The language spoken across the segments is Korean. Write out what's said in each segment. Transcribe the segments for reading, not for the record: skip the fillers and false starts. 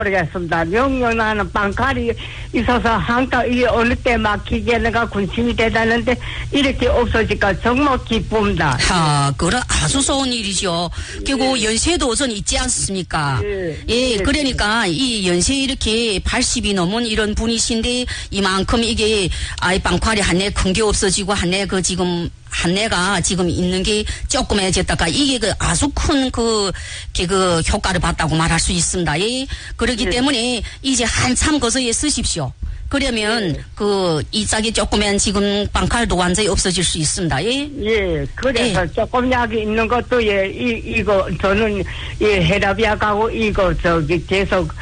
모르겠습니다. 명령나는 빵칼이 있어서 한가 이게 어느 때 막히겠는가 군침이 되다는데 이렇게 없어지니까 정말 기쁩니다. 그래 아주 좋은 일이죠. 그리고 연세도 우선 있지 않습니까? 예, 그러니까 이 연세 이렇게 80이 넘은 이런 분이신데 이만큼 이게 아이 빵칼이 한 해 큰 게 없어지고 한 해 그 지금 한 해가 지금 있는 게 조그매졌다가 이게 그 아주 큰 그 효과를 봤다고 말할 수 있습니다. 예. 그렇기 때문에 이제 한참 거서에 쓰십시오. 그러면 이 짝이 조그만 지금 빵칼도 완전히 없어질 수 있습니다. 예. 예. 그래서 조금 약이 있는 것도 이거 저는 혈압약하고 이거 계속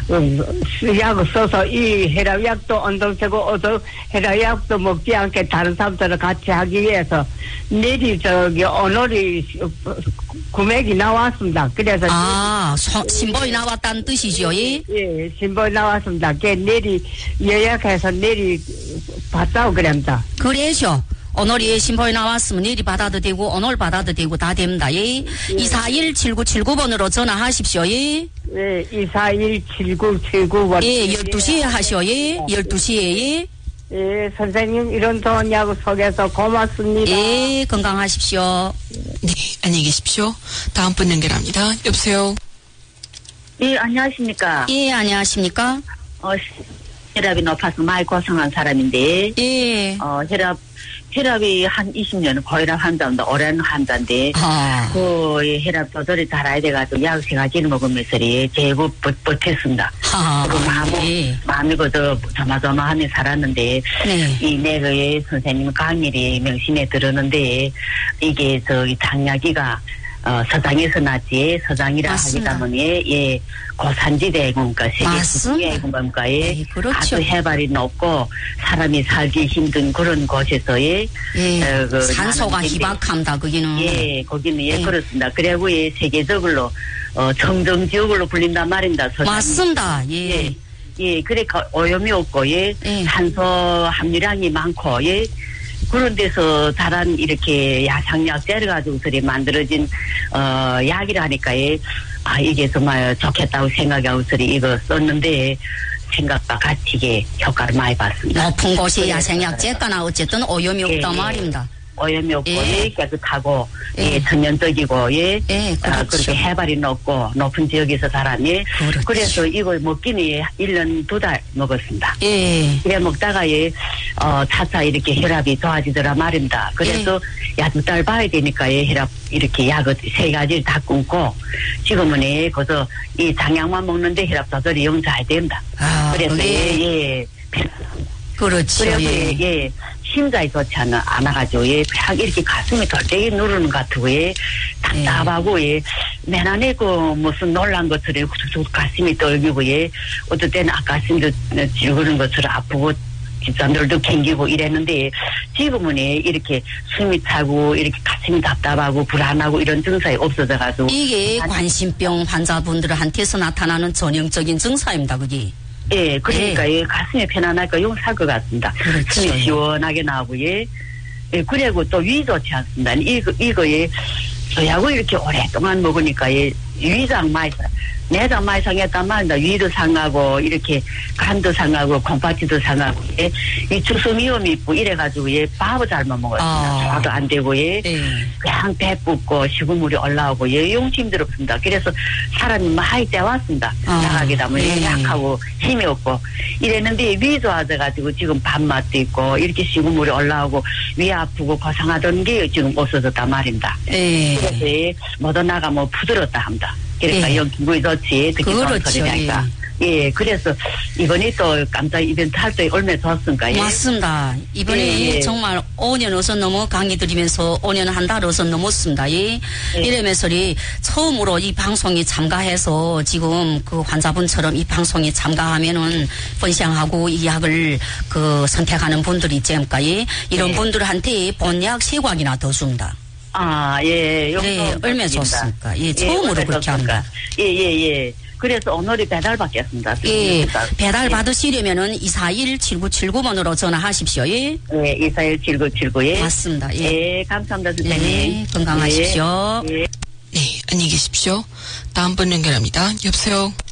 약을 써서 이 혈압약도 언덕되고 혈압약도 먹지 않게 다른 사람들을 같이 하기 위해서 내리 오늘이 금액이 나왔습니다. 그래서 신보이 나왔다는 뜻이죠. 예, 신보이 나왔습니다. 내리 예약해서 내리 받자고 그럽니다. 그래죠. 오늘이 신보이 나왔으면 내일 받아도 되고 오늘 받아도 되고 다 됩니다. 예. 241-7979번으로 전화하십시오. 예. 예, 241-7979번. 예, 12시에 하시오. 예. 12시에 예. 예, 선생님 이런 좋은 약을 소개해서 고맙습니다. 예, 건강하십시오. 네, 안녕히 계십시오. 다음 분 연결합니다. 여보세요. 예, 안녕하십니까. 예, 안녕하십니까. 혈압이 높아서 많이 고생한 사람인데. 예. 혈압이 한 20년 고혈압 환자인데 오랜 환자인데 그 혈압 조절이 잘해야 돼가지고 약 3가지를 먹으면서 제법 버텼습니다. 마음이 그저 조마조마하며 살았는데 이 내거에 선생님 강의를 명심해 들었는데 이게 당약이가 서장에서 났지 서장이라 하기 때문에 고산지대 그러니까 세계 국가에 아주 해발이 높고 사람이 살기 힘든 그런 곳에서의 산소가 희박합니다. 거기는 거기는 그렇습니다. 그리고 세계적으로 청정지역으로 불린단 말입니다. 맞습니다. 그래 오염이 없고 산소 함유량이 많고 그런 데서 자란 이렇게 야상약재를 가지고서 만들어진 약이라니까 이게 정말 좋겠다고 생각하고서 이거 썼는데 생각과 같이 효과를 많이 봤습니다. 높은 곳이 야생약재가나 어쨌든 오염이 없다 말입니다. 오염이 없고 깨끗하고 천연적이고 그렇게 해발이 높은 지역에서 자라니 그래서 이걸 먹기는 1년 2달 먹었습니다. 그래 먹다가 차차 이렇게 혈압이 좋아지더라 말입니다. 그래서 2달 봐야 되니까 혈압 이렇게 약을 3가지를 다 끊고 지금은 그저 이 장약만 먹는데 혈압 조절이 영 잘 됩니다. 그래서 그렇죠. 그래서 심장이 좋지 않아가지고 이렇게 가슴이 돌덩이 누르는 것 같고 답답하고 맨 안에 무슨 놀란 것처럼 가슴이 떨리고 어떨 때는 가슴도 찌르는 것처럼 아프고 집사람들도 캥기고 이랬는데 지금은 이렇게 숨이 차고 이렇게 가슴이 답답하고 불안하고 이런 증상이 없어져가지고 이게 관심병 환자분들한테서 나타나는 전형적인 증상입니다. 그게. 그러니까 가슴이 편안하니까 용살 것 같습니다. 숨이 시원하게 나오고 그리고 또 위 좋지 않습니다. 이거에 저하고 이렇게 오랫동안 먹으니까 위장 많이 내장 많이 상했단 말입니다. 위도 상하고 이렇게 간도 상하고 콩팥지도 상하고 이 주섬 위험이 있고 이래가지고 밥을 잘못 먹었습니다. 소화도 안 되고 그냥 배 붓고 식은물이 올라오고 용치 힘들었습니다. 그래서 사람이 많이 떼왔습니다. 나가게 되면 약하고 힘이 없고 이랬는데 위 좋아져가지고 지금 밥맛도 있고 이렇게 식은물이 올라오고 위 아프고 고생하던 게 지금 없어졌단 말입니다. 그래서 모두 나가면 부드럽다 합니다. 그러니까 여기 기분이 좋지 듣기 좋은 소리니까 그래서 이번에 또 깜짝 이벤트 할 때 얼마나 좋았습니까? 맞습니다. 이번에 정말 5년 우선 넘어 강의 드리면서 5년 한 달 우선 넘었습니다. 이러면서 처음으로 이 방송에 참가해서 지금 그 환자분처럼 이 방송에 참가하면은 번창하고 이 약을 선택하는 분들이 있지 않습니까? 이런 분들한테 본약 3관이나 더 줍니다. 얼마나 좋습니까? 처음으로 그렇게 합니다. 그래서 오늘이 배달 받겠습니다. 배달 받으시려면은 241-7979번으로 전화하십시오. 241-7979. 맞습니다. 감사합니다, 선생님. 건강하십시오. 네, 안녕히 계십시오. 다음 분 연결합니다. 여보세요.